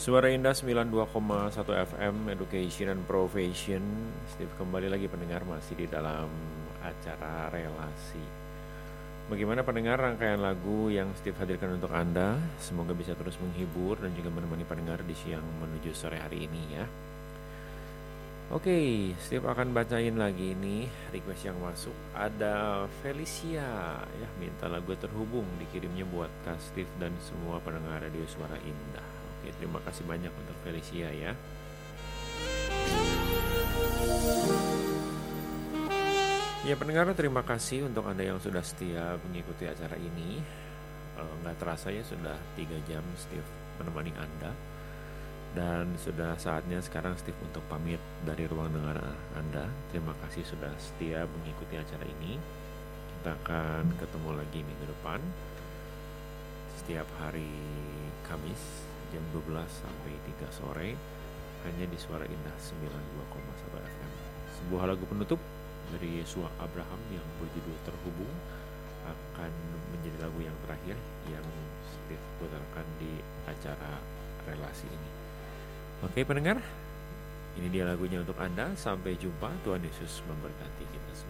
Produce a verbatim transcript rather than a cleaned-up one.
Suara Indah sembilan puluh dua koma satu F M, Education and Profession. Steve kembali lagi pendengar, masih di dalam acara relasi. Bagaimana pendengar rangkaian lagu yang Steve hadirkan untuk Anda? Semoga bisa terus menghibur dan juga menemani pendengar di siang menuju sore hari ini ya. Oke, Steve akan bacain lagi ini request yang masuk. Ada Felicia ya, minta lagu Terhubung, dikirimnya buat Kak Steve dan semua pendengar Radio Suara Indah. Oke, terima kasih banyak untuk Felicia ya. Ya pendengar, terima kasih untuk Anda yang sudah setia mengikuti acara ini. E, Nggak terasa ya sudah tiga jam Steve menemani Anda. Dan sudah saatnya sekarang Steve untuk pamit dari ruang dengar Anda. Terima kasih sudah setia mengikuti acara ini. Kita akan ketemu lagi minggu depan setiap hari Kamis jam dua belas sampai tiga sore hanya di Suara Indah sembilan puluh dua koma satu F M. Sebuah lagu penutup dari Yesua Abraham yang berjudul Terhubung akan menjadi lagu yang terakhir yang Steve putarkan di acara relasi ini. Oke pendengar, ini dia lagunya untuk Anda. Sampai jumpa, Tuhan Yesus memberkati kita semua.